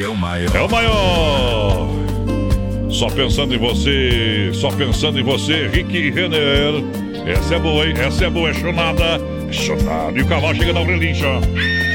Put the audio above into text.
É o maior. É o maior. Só pensando em você, só pensando em você, Rick Renner. Essa é boa, hein? Essa é boa, é chonada. É chonada. E o cavalo chega na relincha.